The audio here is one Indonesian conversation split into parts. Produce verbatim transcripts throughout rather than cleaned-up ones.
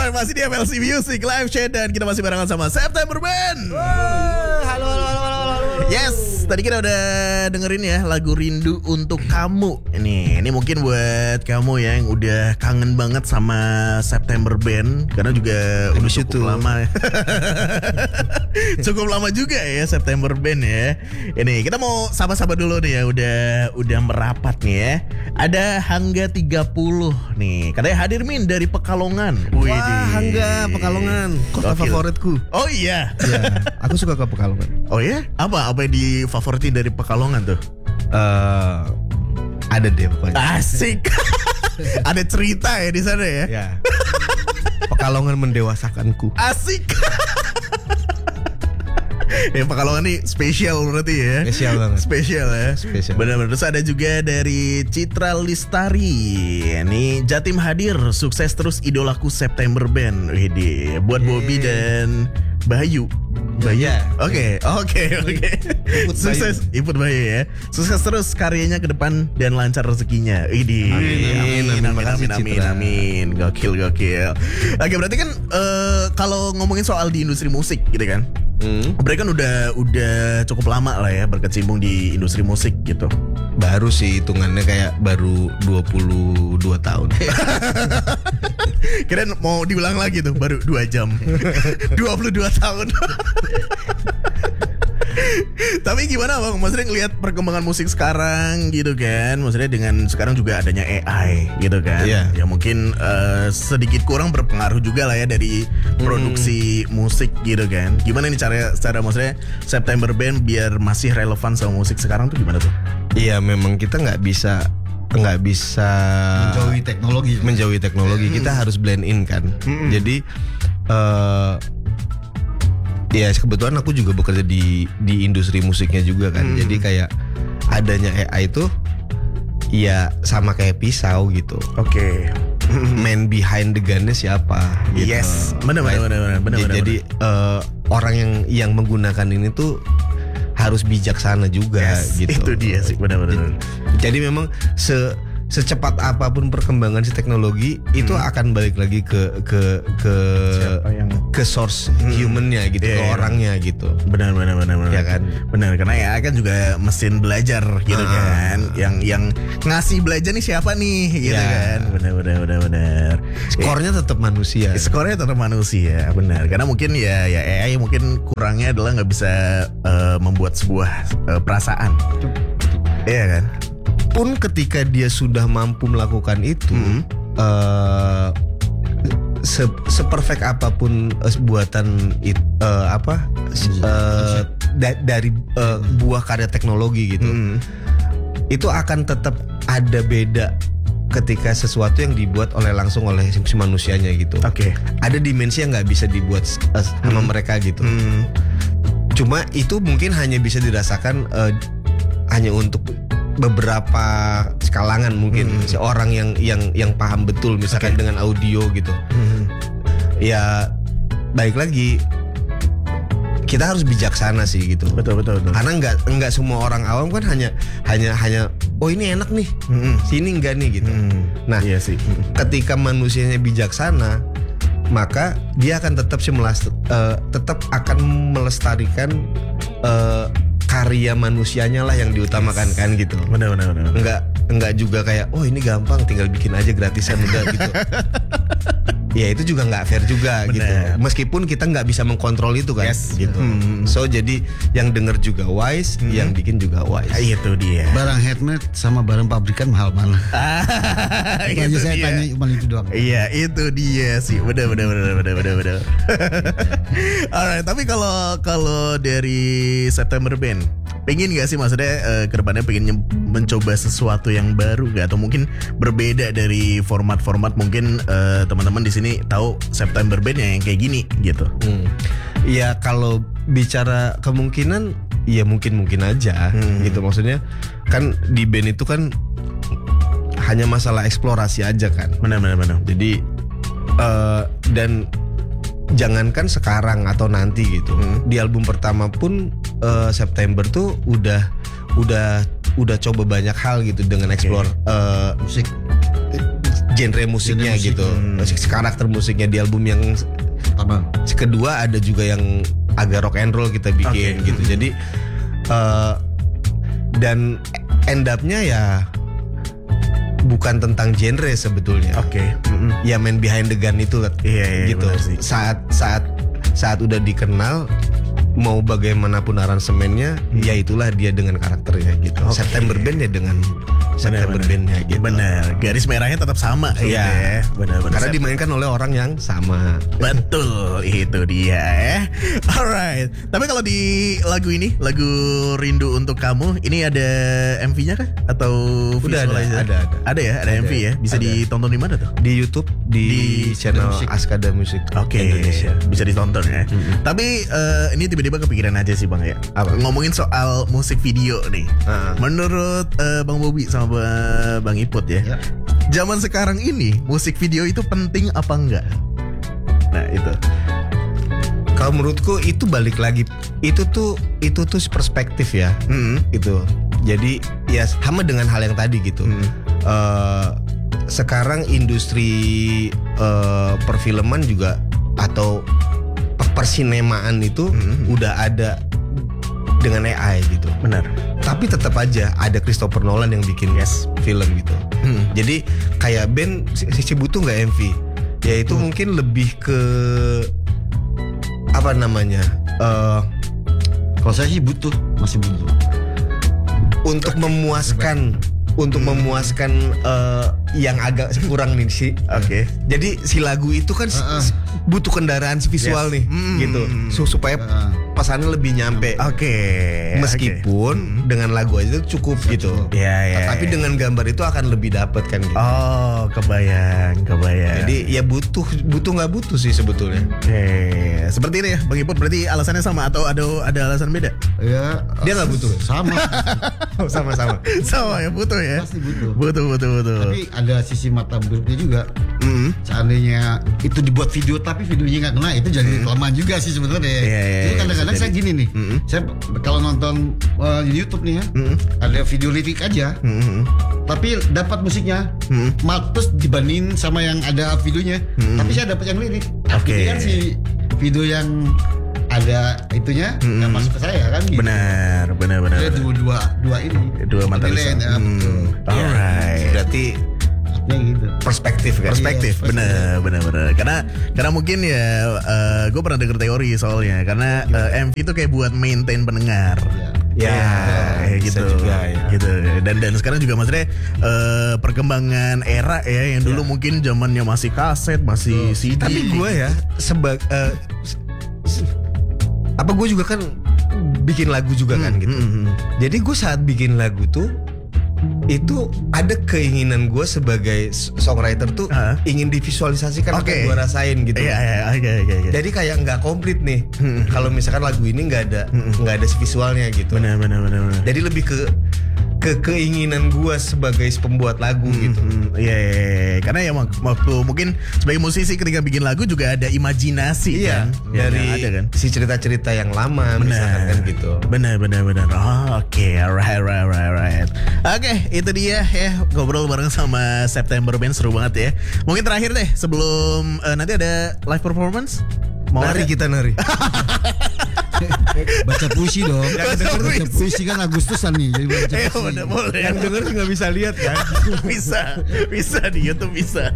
Alright, masih di M L C Music Live Chat dan kita masih barengan sama September Band. Halo, halo, halo, halo, halo. Yes, tadi kita udah dengerin ya lagu Rindu Untuk Kamu. Ini, ini mungkin buat kamu ya yang udah kangen banget sama September Band karena juga udah cukup itu. lama. Cukup lama juga ya September Band ya. Ini kita mau sapa-sapa dulu nih ya, udah udah merapat nih ya. Ada Hangga tiga puluh nih. Katanya hadir Min dari Pekalongan. Wah, Hangga Pekalongan, kota Gokil. favoritku. Oh iya. Ya, aku suka ke Pekalongan. Oh ya? Apa apa yang difavoritin dari Pekalongan tuh? Eh, ada deh pokoknya. Asik. Ada cerita ya di sana ya? Ya. Pekalongan mendewasakanku. Asik. Ya Pekalongan nih spesial berarti ya. Spesial banget. Spesial ya. Spesial. Benar-benar. Terus ada juga dari Citra Listari. Ini Jatim hadir, sukses terus idolaku September Band. Widih, buat Bobby dan Bayu. Bayu. Ya. Oke, oke, oke. Iput Sukses, Iput Bayu ya. Sukses terus karyanya ke depan dan lancar rezekinya. Widih. Amin, amin, amin, makasih, amin, amin, Citra. amin. Gokil, gokil. Oke, berarti kan eh, kalau ngomongin soal di industri musik gitu kan. Hmm. Mereka kan udah udah cukup lama lah ya berkecimpung di industri musik gitu. Baru sih hitungannya kayak baru dua puluh dua tahun. Kirain mau diulang lagi tuh baru dua jam. dua puluh dua tahun. Tapi gimana Bang? Maksudnya ngelihat perkembangan musik sekarang gitu kan. Maksudnya dengan sekarang juga adanya A I gitu kan. Iya. Ya mungkin eh, sedikit kurang berpengaruh juga lah ya dari produksi musik gitu kan. Gimana nih cara cara maksudnya September Band biar masih relevan sama musik sekarang tuh gimana tuh? Iya, memang kita nggak bisa nggak bisa menjauhi teknologi. menjauhi teknologi. Kita harus blend in kan. Jadi eh ya kebetulan aku juga bekerja di di industri musiknya juga kan. Jadi kayak adanya A I itu ya sama kayak pisau gitu. Oke. Man behind the gun-nya siapa gitu. Yes, benar benar benar benar benar. benar, Jadi eh, orang yang yang menggunakan ini tuh harus bijaksana juga Yes, gitu. itu dia sih benar-benar. Jadi memang se secepat apapun perkembangan si teknologi itu akan balik lagi ke ke ke Siapa yang ke source humannya gitu, Iya, ke iya. orangnya gitu. benar benar benar benar. Ya kan? Benar karena ya kan juga mesin belajar gitu Ah. kan. Yang yang ngasih belajar nih siapa nih gitu Ya. kan. Benar benar benar benar. Skornya tetap manusia. Eh, skornya tetap manusia, benar. Karena mungkin ya ya A I mungkin kurangnya adalah nggak bisa eh, membuat sebuah eh, perasaan. Iya kan? Pun ketika dia sudah mampu melakukan itu, Hmm. eh, se seperfect apapun eh, buatan it, eh, apa eh, da- dari eh, buah karya teknologi gitu, Hmm. itu akan tetap ada beda ketika sesuatu yang dibuat oleh langsung oleh si si manusianya gitu. Oke. Ada dimensi yang nggak bisa dibuat eh, sama mereka gitu. Hmm. Cuma itu mungkin hanya bisa dirasakan eh, hanya untuk beberapa kalangan mungkin seorang yang yang yang paham betul misalkan Oke. dengan audio gitu. Hmm. Ya baik lagi kita harus bijaksana sih gitu. Betul betul betul. Karena nggak nggak semua orang awam kan hanya hanya hanya oh ini enak nih, Hmm. sini enggak nih gitu. Hmm. Nah, Iya sih. Hmm. ketika manusianya bijaksana, maka dia akan tetap sih melas- eh, tetap akan melestarikan eh, karya manusianya lah yang diutamakan kan gitu. Benar benar benar. Enggak enggak juga kayak oh ini gampang tinggal bikin aja gratisan udah gitu. Ya itu juga nggak fair juga Bener. gitu. Meskipun kita nggak bisa mengkontrol itu kan Yes. gitu. Hmm. So jadi yang denger juga wise, yang bikin juga wise. Ah, itu dia. Barang handmade sama barang pabrikan mahal mana? Ah, Itu aja itu saya dia. tanya cuma itu doang. Iya itu dia sih benar benar benar benar benar benar. Alright, tapi kalau kalau dari September Band, pengen nggak sih maksudnya eh, kedepannya pengen nyem- mencoba sesuatu yang baru gak atau mungkin berbeda dari format-format mungkin eh, teman-teman di sini tahu September Band yang kayak gini gitu. Hmm. Ya kalau bicara kemungkinan, ya mungkin mungkin aja Hmm. gitu maksudnya kan di band itu kan hanya masalah eksplorasi aja kan. Benar benar benar. Jadi eh, dan jangankan sekarang atau nanti gitu. Hmm. Di album pertama pun eh, September tuh udah udah udah coba banyak hal gitu dengan explore eh, Musik genre musiknya Genre musik. gitu, hmm. karakter musiknya di album yang Apa? kedua ada juga yang agak rock and roll kita bikin Okay. gitu. Jadi uh, dan end up-nya ya bukan tentang genre sebetulnya. Oke. Mm-mm. Ya main behind the gun itu Iya, iya, gitu. benar sih. Saat saat saat udah dikenal, mau bagaimanapun aransemennya, ya itulah dia dengan karakternya gitu. Oke. September Band ya dengan September Benar, Band-nya gitu. Bener, garis merahnya tetap sama. gitu Iya. ya. Benar-benar. Karena dimainkan oleh orang yang sama. Betul, itu dia ya. Alright. Tapi kalau di lagu ini, lagu Rindu Untuk Kamu, ini ada M V-nya kah? Atau Udah ada, visualizer? ada, ada. Ada ya, ada, Ada, M V ya. Bisa ada. ditonton di mana tuh? Di YouTube di, Di channel Musik. Askada Musik Oke, Indonesia. bisa ditonton ya. Tapi eh, ini tiba-tiba kepikiran aja sih Bang ya. Apa? Ngomongin soal musik video nih. Ah. Menurut eh, Bang Bobi sama Ba- Bang Iput ya, Ya. zaman sekarang ini musik video itu penting apa enggak? Nah itu. Kalau menurutku itu balik lagi, itu tuh itu tuh perspektif ya. Hmm. Itu. Jadi ya sama dengan hal yang tadi gitu. Hmm. Eh, sekarang industri eh, perfilman juga atau persinemaan itu Hmm. udah ada dengan A I gitu. Benar. Tapi tetap aja ada Christopher Nolan yang bikin Yes. film gitu. Hmm. Jadi kayak band si si butuh nggak M V, ya itu mungkin lebih ke apa namanya eh, Kalau saya sih butuh, masih butuh. untuk memuaskan untuk memuaskan eh, yang agak kurang nih sih. Oke. Jadi si lagu itu kan s- Uh-uh. s- butuh kendaraan visual Yes. nih, Mm. gitu, Su- supaya Uh-uh. pesannya lebih nyampe. Oke. Meskipun dengan lagu aja itu cukup gitu. cukup. Ya ya. Tapi ya. dengan gambar itu akan lebih dapet kan gitu. Oh, kebayang, kebayang. Jadi ya butuh butuh nggak butuh sih sebetulnya. Oke, seperti ini ya, Bang Iput. Berarti alasannya sama atau ada ada alasan beda? Ya. Dia nggak butuh. Sama. Oh, sama-sama. Sama ya, butuh ya. Pasti butuh. Butuh, butuh, butuh. Tapi ada sisi mata buruknya juga. Mm. Seandainya itu dibuat video tapi videonya nggak kena, itu jadi kelemahan juga sih sebenarnya. Iya, iya, Jadi iya, kadang-kadang bisa saya jadi. gini nih, Mm-mm. saya kalau nonton uh, di YouTube nih ya, Mm. ada video lirik aja, Mm. tapi dapat musiknya, Mm. mal- terus dibandingin sama yang ada videonya, Mm. tapi saya dapat yang lirik. Oke. Ini kan si video yang ada itunya Mm. nggak masuk ke saya kan? Gitu. Benar, benar, benar. Ada benar. dua dua dua ini. Dua mata penilaian, pisau. ya, betul. Hmm. Alright. Berarti Ya gitu. perspektif kan. Perspektif, Iya, bener, bener, bener. Karena, karena mungkin ya, gue pernah denger teori soalnya. Karena eh, M V itu kayak buat maintain pendengar. Ya. Ya, kayak bisa gitu, juga ya. gitu. Dan dan sekarang juga maksudnya eh, perkembangan era ya, yang dulu mungkin zamannya masih kaset, masih C D. Tapi gue ya sebag eh, s- s- apa gue juga kan bikin lagu juga kan gitu. Mm, mm, Jadi gue saat bikin lagu tuh itu ada keinginan gue sebagai s- songwriter tuh Ah. ingin divisualisasikan apa Oke. yang gue rasain gitu. Iya, iya, oke, oke, oke. Jadi kayak nggak komplit nih. Hmm. Kalau misalkan lagu ini nggak ada nggak ada visualnya gitu. Benar, benar, benar, benar. Jadi lebih ke ke keinginan gue sebagai pembuat lagu gitu. Hmm, Iya, iya, iya. Karena ya mak- waktu mungkin sebagai musisi ketika bikin lagu juga ada imajinasi Iya, kan, yang dari ada kan. si cerita-cerita yang lama misalkan kan gitu. Benar, benar, benar. Oh, oke, alright, alright, alright, alright. Oke, itu dia ya, ngobrol bareng sama September Band, seru banget ya. Mungkin terakhir deh sebelum eh, nanti ada live performance. Mau Nari ada? kita nari. Baca puisi dong. Baca Baca puisi. puisi kan Agustusan nih, jadi baca Eh, puisi. boleh, boleh. Yang denger nggak bisa lihat kan. bisa, bisa di YouTube bisa.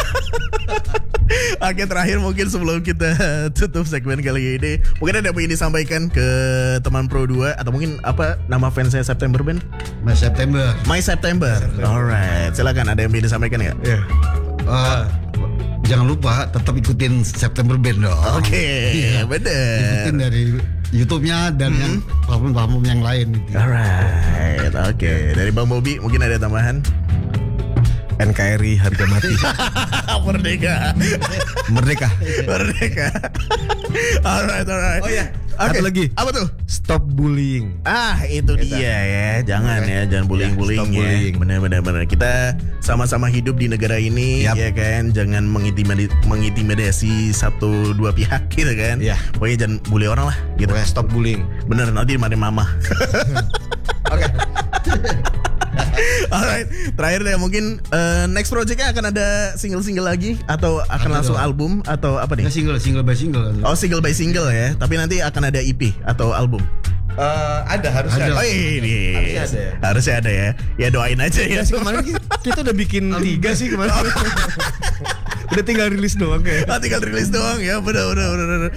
Oke, terakhir mungkin sebelum kita tutup segmen kali ini, mungkin ada yang ingin disampaikan ke teman Pro dua atau mungkin apa nama fansnya September Band? Mas September. My September. Alright, silakan, ada yang ingin disampaikan ya? Iya. Eh, jangan lupa tetap ikutin September Band dong. Oke, Iya. bener. Ikutin dari YouTube-nya dan yang platform-platform yang lain gitu. Alright, oke. Dari Bang Bobi mungkin ada tambahan? N K R I harga mati. Merdeka. Merdeka. Merdeka. Alright, alright. Oh ya, Oke, satu lagi. apa tuh? Stop bullying. Ah, itu dia ya. Jangan ya, jangan bullying-bullying stop ya. bullying. Benar-benar benar. Kita sama-sama hidup di negara ini Yap. ya kan. Jangan mengintimidasi, mengintimidasi satu dua pihak gitu kan. Ya. Pokoknya jangan bully orang lah gitu. Pokoknya stop bullying. Bener, nanti dimarahin mama. Oke. Alright, terakhir deh mungkin uh, next projectnya akan ada single-single lagi atau akan Ada langsung dong. album atau apa nih? Nggak single, single by single. Oh single by single ya, tapi nanti akan ada E P atau album. Eh, ada harusnya. Ada. Oh ini Harusnya ada ya. harusnya ada ya. Ya doain aja ya. Ya sih kemarin kita, kita udah bikin tiga sih kemarin. Udah tinggal rilis doang kayak. Ah, tinggal rilis doang ya, bener bener bener. bener.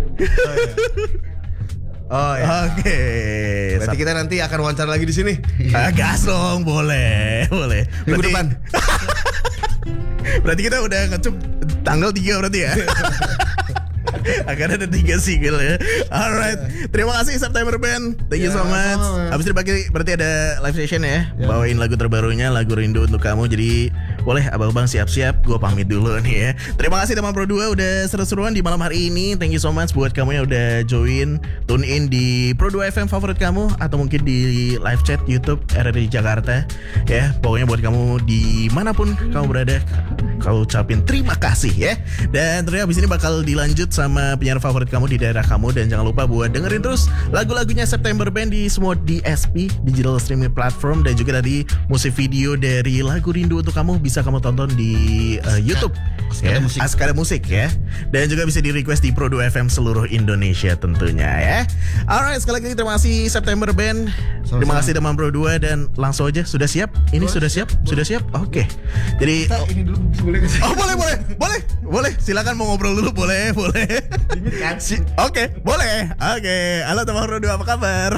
Oh ya. Oke. Berarti kita nanti akan wawancara lagi di sini. Ah, gas dong, boleh, boleh. Minggu Berarti- depan. Berarti kita udah ngecup tanggal tiga berarti ya. Akan ada tiga single ya. Alright, terima kasih September Band. Thank you Ya, so much. sama-sama. Habis itu berarti, berarti ada live session ya. Ya. Bawain lagu terbarunya, lagu Rindu untuk kamu. Jadi boleh abang-abang siap-siap. Gue pamit dulu nih ya. Terima kasih teman Pro dua udah seru-seruan di malam hari ini. Thank you so much buat kamu yang udah join, tune in di Pro dua F M favorit kamu atau mungkin di live chat YouTube R R I Jakarta ya. Pokoknya buat kamu dimanapun kamu berada, kau ucapin terima kasih ya. Dan ternyata abis ini bakal dilanjut sama penyiar favorit kamu di daerah kamu. Dan jangan lupa buat dengerin terus lagu-lagunya September Band di semua D S P, digital streaming platform. Dan juga tadi musik video dari lagu Rindu untuk kamu bisa kamu tonton di uh, YouTube Askara ya. Musik. Askara Musik ya. Dan juga bisa di request di Pro dua F M seluruh Indonesia tentunya ya. Alright, sekali lagi terima kasih September Band. Terima kasih teman Pro dua. Dan langsung aja, sudah siap? Ini sudah siap? Sudah siap? Oke. Jadi Kita ini dulu boleh nggak sih? Oh boleh boleh boleh boleh silakan mau ngobrol dulu boleh boleh. Si- Oke boleh oke halo teman Pro dua apa kabar?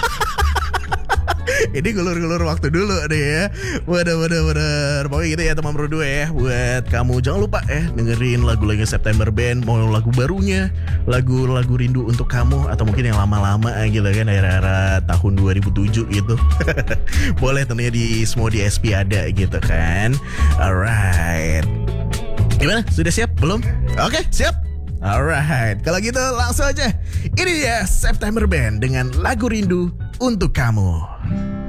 Ini gulur-gulur waktu dulu nih ya. Waduh waduh waduh. Pokoknya gitu ya teman Pro dua ya. Buat kamu jangan lupa ya dengerin lagu-lagu September Band. Mau lagu barunya, lagu-lagu Rindu untuk kamu, atau mungkin yang lama-lama gitu kan, era-era tahun dua ribu tujuh gitu. Boleh tentunya di semua D S P ada gitu kan. Alright. Gimana? Sudah siap? Belum? Oke, siap? Alright, kalau gitu langsung aja. Ini dia September Band dengan lagu Rindu untuk kamu.